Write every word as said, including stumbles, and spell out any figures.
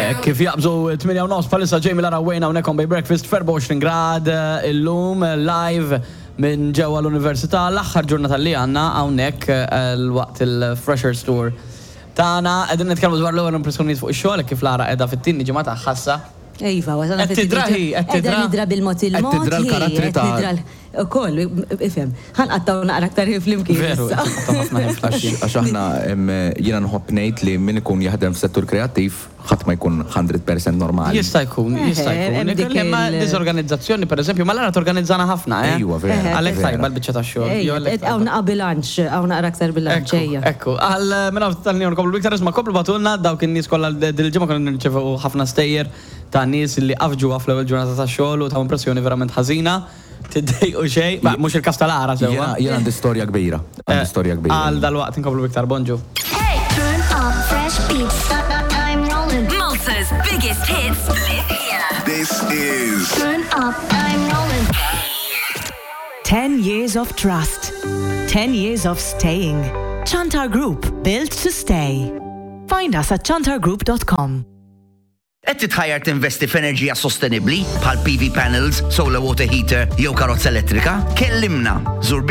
Kif jaqbżu tminja u nofs palissa ġej mill-Arawejn hawnhekk on Bay Breakfast f'erbgħuxrin grad illum live minn ġewwa l-Università l-aħħar ġurnata li għandna hawnhekk l-waqt il-Freshers Tour tagħna qegħdin nitkellmu dwar l-ewwel impressjonijiet fuq ix-xogħol kif Lara qiegħda fit-tieni ġimgħa ħassa. Ejva, wasana qed tidraħi, qed tidra. Qed nidra bil-mod il-mod. Qed tidra l-karattri ta' nidra ukoll, ifhem. Ħanqattaw naqra aktar flimkien. Veru, ħafna għax aħna jiena nħobb ngħid li min ikun jaħdem f'settur kreattiv ħadd ma jkun one hundred percent normali. Jista' jkun, jista' jkun. Imma diżorganizzazzjoni pereżempju, ma Lara torganizzana ħafna, eh? Ejwa, vera. Għalhekk tajba l-biċċa tax-xogħol. Hawn naqa' bilanċ, hawn naqra aktar bilanċ ejja. Ekku, għal minn tal-New York iktar isma' komplu batulna dawk in-nies kollha dil-ġimgħa konna nirċevu ħafna stejjer ta' nies li qafġu fl-ewwel ġurnata tax-xogħol u ta' impressjoni verament ħażina. Tiddejqu xejn, ma mhux il-każ ta' Lara sewwa. Jien għandi storja kbira. Għandi storja kbira. Għal dal-waqt inkomplu iktar bonġu. Hey, turn up fresh beats. I'm rolling. Malta's biggest hits live here. This is Turn up, I'm rolling. Ten years of trust. Ten years of staying. Chantar Group, built to stay. Find us at chantar group dot com. Qed titħajjar tinvesti f'enerġija sostenibbli bħal P V panels, solar water heater jew karozza elettrika? Kellimna. Żur